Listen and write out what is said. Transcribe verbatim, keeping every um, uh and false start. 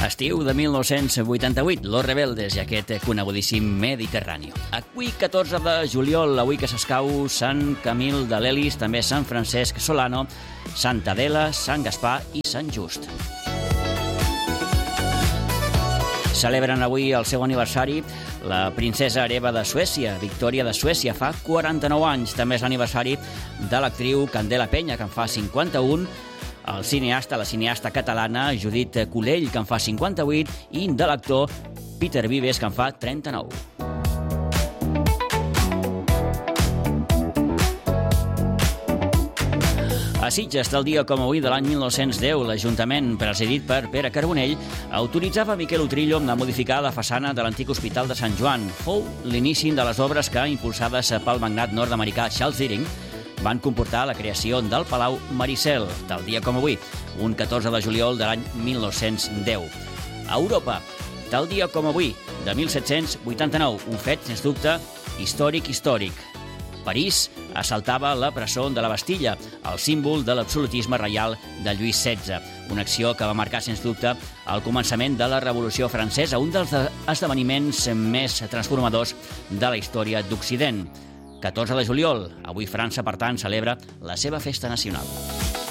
Estiu de mil nou-cents vuitanta-vuit, Los Rebeldes i aquest conegudíssim Mediterrani. Avui, catorze de juliol, avui que s'escau Sant Camil de l'Elis, també Sant Francesc Solano, Santa Adela, Sant Gaspar i Sant Just. Celebren avui el seu aniversari la princesa hereva de Suècia, Victòria de Suècia, fa quaranta-nou anys. També és l'aniversari de l'actriu Candela Peña, que en fa cinquanta-un, el cineasta, la cineasta catalana Judit Culell, que en fa cinquanta-vuit, i de l'actor Peter Vives, que en fa trenta-nou. A Sitges, del dia com avui de l'any mil nou-cents deu, l'Ajuntament, presidit per Pere Carbonell, autoritzava Miquel Utrillo a modificar la façana de l'antic Hospital de Sant Joan. Fou l'inici de les obres que, impulsades pel magnat nord-americà Charles Deering, van comportar la creació del Palau Maricel, tal dia com avui, un catorze de juliol de l'any mil nou-cents deu. A Europa, tal dia com avui, de mil set-cents vuitanta-nou, un fet, sens dubte, històric històric. París assaltava la presó de la Bastilla, el símbol de l'absolutisme reial de Lluís setze, una acció que va marcar, sens dubte, el començament de la Revolució Francesa, un dels esdeveniments més transformadors de la història d'Occident. catorze de juliol, avui França, per tant, celebra la seva festa nacional.